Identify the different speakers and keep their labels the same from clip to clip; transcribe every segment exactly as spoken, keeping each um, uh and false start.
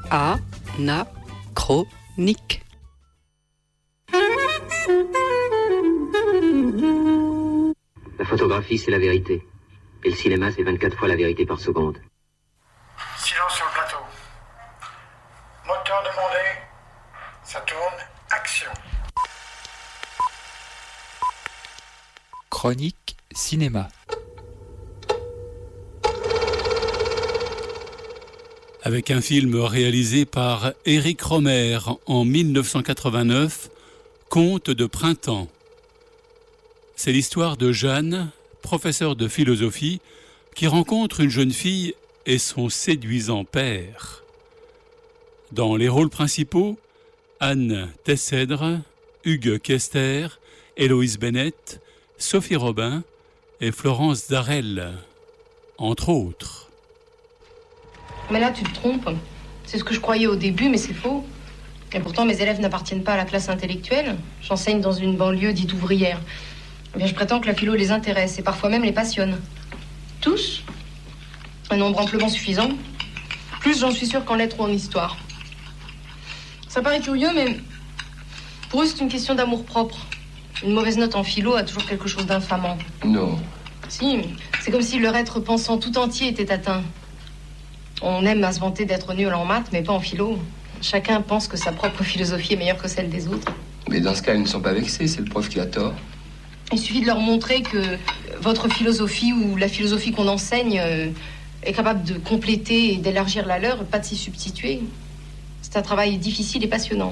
Speaker 1: Anachronique.
Speaker 2: La photographie, c'est la vérité. Et le cinéma, c'est vingt-quatre fois la vérité par seconde.
Speaker 3: Silence sur le plateau. Moteur demandé. Ça tourne. Action.
Speaker 4: Chronique cinéma.
Speaker 5: Avec un film réalisé par Éric Rohmer en mille neuf cent quatre-vingt-neuf, Conte de printemps. C'est l'histoire de Jeanne, professeure de philosophie, qui rencontre une jeune fille et son séduisant père. Dans les rôles principaux, Anne Tessèdre, Hugues Kester, Héloïse Bennett, Sophie Robin et Florence Darel, entre autres.
Speaker 6: Mais là, tu te trompes. C'est ce que je croyais au début, mais c'est faux. Et pourtant, mes élèves n'appartiennent pas à la classe intellectuelle. J'enseigne dans une banlieue dite ouvrière. Eh bien, je prétends que la philo les intéresse et parfois même les passionne. Tous. Un nombre amplement suffisant. Plus, j'en suis sûre, qu'en lettres ou en histoire. Ça paraît curieux, mais pour eux, c'est une question d'amour-propre. Une mauvaise note en philo a toujours quelque chose d'infamant.
Speaker 7: Non.
Speaker 6: Si, c'est comme si leur être pensant tout entier était atteint. On aime à se vanter d'être nul en maths, mais pas en philo. Chacun pense que sa propre philosophie est meilleure que celle des autres.
Speaker 7: Mais dans ce cas, ils ne sont pas vexés, c'est le prof qui a tort.
Speaker 6: Il suffit de leur montrer que votre philosophie ou la philosophie qu'on enseigne euh, est capable de compléter et d'élargir la leur, pas de s'y substituer. C'est un travail difficile et passionnant.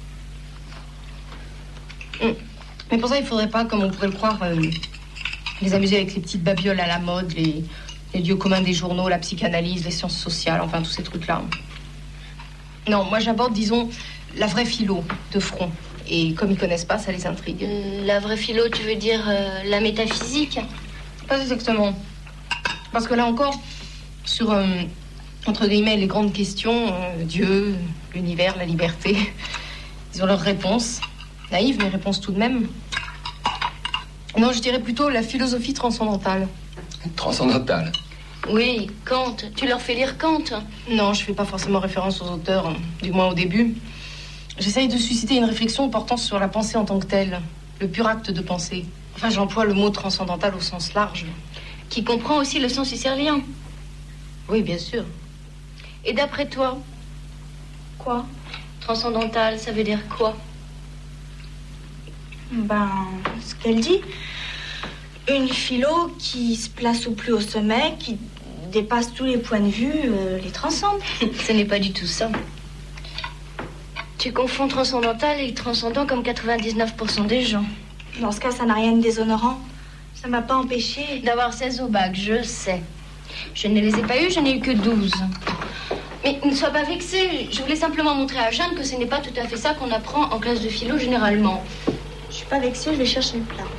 Speaker 6: Mais pour ça, il ne faudrait pas, comme on pourrait le croire, euh, les amuser avec les petites babioles à la mode, les, les lieux communs des journaux, la psychanalyse, les sciences sociales, enfin tous ces trucs-là. Non, moi j'aborde, disons, la vraie philo, de front. Et comme ils connaissent pas, ça les intrigue.
Speaker 8: La vraie philo, tu veux dire euh, la métaphysique?
Speaker 6: Pas exactement. Parce que là encore, sur, euh, entre guillemets, les grandes questions, euh, Dieu, l'univers, la liberté, ils ont leurs réponses. Naïves, mais réponses tout de même. Non, je dirais plutôt la philosophie transcendantale.
Speaker 7: Transcendantale?
Speaker 8: Oui, Kant. Tu leur fais lire Kant?
Speaker 6: Non, je fais pas forcément référence aux auteurs, du moins au début. J'essaye de susciter une réflexion portant sur la pensée en tant que telle, le pur acte de penser. Enfin, j'emploie le mot transcendantal au sens large.
Speaker 8: Qui comprend aussi le sens husserlien?
Speaker 6: Oui, bien sûr.
Speaker 8: Et d'après toi?
Speaker 6: Quoi?
Speaker 8: Transcendantal, ça veut dire quoi?
Speaker 9: Ben, ce qu'elle dit. Une philo qui se place au plus haut sommet, qui dépasse tous les points de vue, euh, les transcende.
Speaker 8: Ce n'est pas du tout ça. Tu confonds transcendantal et transcendant comme quatre-vingt-dix-neuf pour cent des gens.
Speaker 9: Dans ce cas, ça n'a rien de déshonorant. Ça m'a pas empêché
Speaker 8: d'avoir seize au bac, je sais. Je ne les ai pas eus, je n'ai eu que douze. Mais ne sois pas vexé. Je voulais simplement montrer à Jeanne que ce n'est pas tout à fait ça qu'on apprend en classe de philo généralement.
Speaker 9: Je suis pas vexée, je vais chercher le plat.